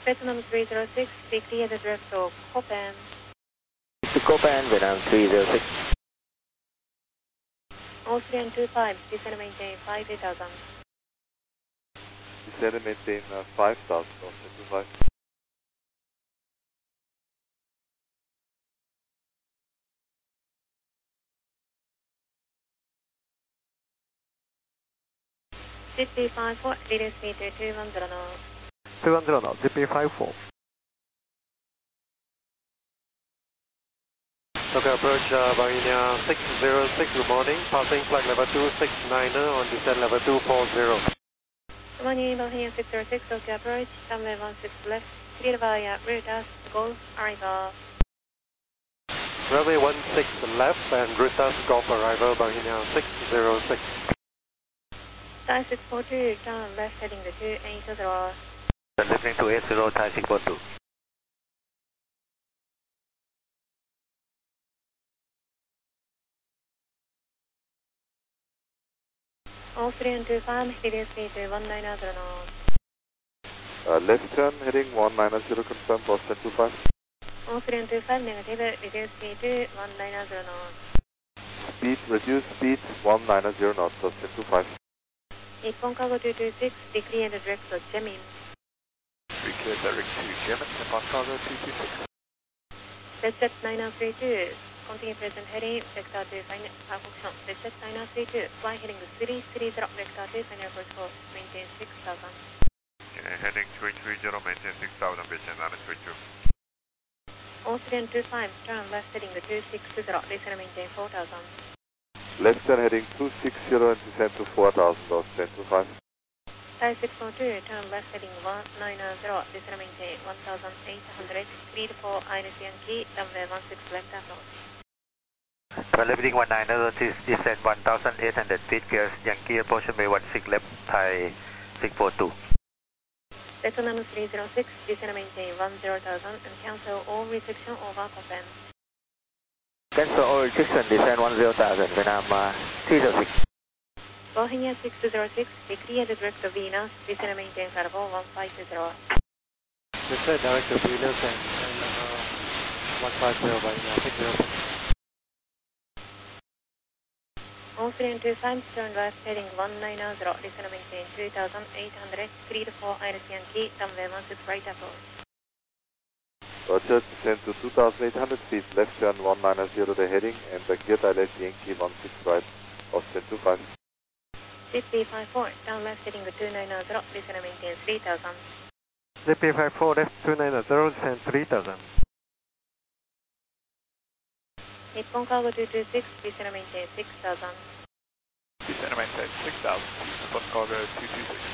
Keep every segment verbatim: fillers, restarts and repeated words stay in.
Vietnam three zero six, be clear the direct to Copan. To Copan, Vietnam three zero six. All three and two five, descend and maintain five eight thousand. Descend and maintain uh, five thousand, Austin two five. Z P five four, leader speed two one zero knots. two one zero knots, Z P five four. Okay, approach uh, Bahia six zero six, good morning. Passing flight level two six niner on descent level two four zero. Good morning, Bahia six zero six, Tokyo approach, runway one six left, clear via Rutas, Golf, arrival. Runway one six left and Rutas Golf arrival, Bahia six zero six. Thai six four two, turn left heading to two eight zero. Listening to eight zero, Thai six four two. All three and two five, leader speed one nine zero knots. Uh, left turn heading one nine zero, confirm, Boston two five. All three and two five, negative, leader speed one nine zero knots. Speed, reduce speed one nine zero knots, Boston two five. Nippon Cargo two two six, be clear the direct to Jemin. We clear direct to Jemin, Nippon Cargo two two six. Let's set nine nine three two, continue present heading, vector to final function. Let's set nine nine three two, fly heading to three three zero, vector to final course course, maintain six thousand. Okay, heading three three zero, maintain six thousand, Vietnam nine three two. All three and two five, turn left heading to two six zero, listen and maintain four thousand. Left turn heading two six zero and descend to four thousand, Boston two five. Thai six four two, turn left heading one nine zero, listen and maintain one thousand eight hundred, three to four, Iris Yankee, runway one six left approach. Turn left heading one nine zero, descend one thousand eight hundred feet, gears Yankee, approach runway one six left, Thai six four two. Vietnam three zero six, descend and maintain one zero thousand and cancel all restriction over Copan. Cancel all restriction, descend one zero thousand, Vietnam uh, three zero six. Bohemia six zero six, be clear the direct to Venus, descend and maintain cargo one five zero. Descend direct to Venus and, and uh, one five zero Bahia six zero six. All three and two five, turn left heading one nine zero, descend and maintain two thousand eight hundred, three to four, Iris Yankee, runway one six right approach. Roger, descend to two thousand eight hundred feet, left turn one nine zero, the heading, and the gear direct Yankee one six right, Austin two five. Z P five four, down left heading to two nine zero, listen and maintain three thousand. Z P five four, left two nine zero, descend three thousand. Nippon Cargo two two six, listen and maintain six thousand. Descend and maintain six thousand, Nippon Cargo two two six.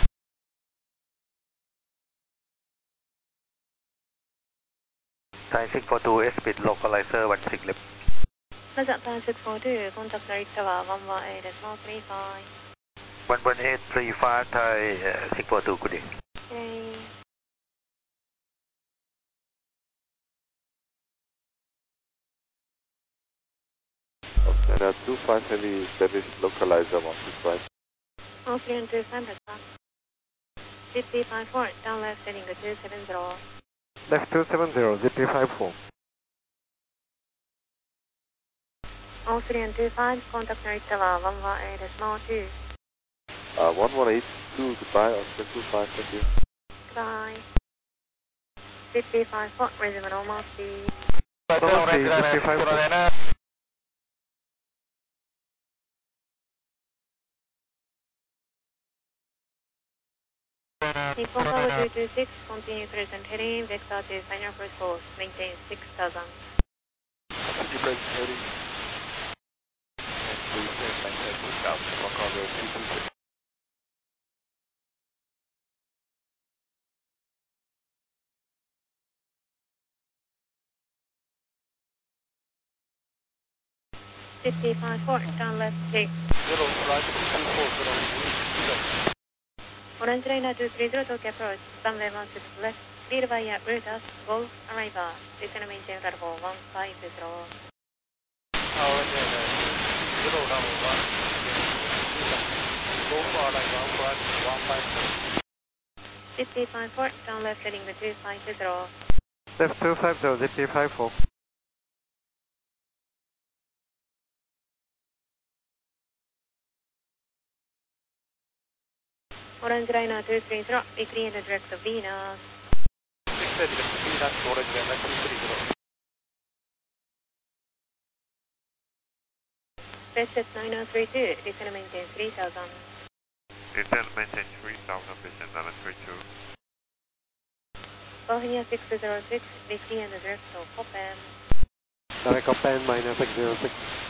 Thai six four two, speed localizer one six left. Pleasant Thai six four two, contact North Tower one one eight three five. one one eight three five, Thai uh, six four two, good day. Okay. Austin uh, two five, heavy established localizer one six five. All three and two five, Z P five four, down left heading to two seven zero. Left two seven zero, Z P five four. All three and two five, contact North Tower one one eight two. Uh, one one eight two, goodbye, Austin two five, thank you. Goodbye. Z P five four, resume normal speed. Normal speed, Z P five four. Nippon Cargo two two six, continue present heading, vector to final course course, maintain six thousand. Continue present heading. And please maintain six thousand, Nippon Cargo two two six. Z P five four, turn left take. Zero, right, two four zero, zero. Orange Liner two three zero, Tokyo approach, runway one six left, clear via Rutas, Golf, arrival, descend and maintain cargo one five zero. Orange Liner zero, runway one, Golf, arrival one one five zero. Z P five four, down left heading the two five zero. Left two five zero, Z P five four. Orange Liner two three zero, weekly in the direct of Venus. six eight left Venus, Orange Liner two three zero. Westjet nine oh three two, descend maintain three thousand. Descend maintain three thousand, descend nine three two. Bosnia six zero six, weekly in the direct of Copen. Direct Copen, minus six zero six.